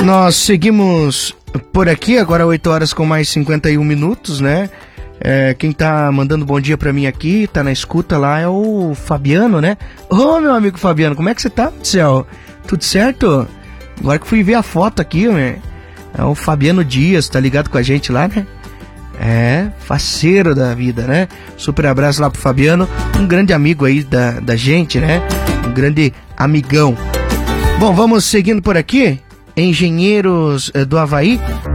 Nós seguimos por aqui, agora 8 horas com mais 51 minutos, né? Quem tá mandando bom dia pra mim aqui, tá na escuta lá, é o Fabiano, né? Ô, meu amigo Fabiano, como é que você tá, céu? Tudo certo? Agora que fui ver a foto aqui, né? É o Fabiano Dias, tá ligado com a gente lá, né? Faceiro da vida, né? Super abraço lá pro Fabiano, um grande amigo aí da gente, né? Um grande amigão. Bom, vamos seguindo por aqui. Engenheiros do Havaí,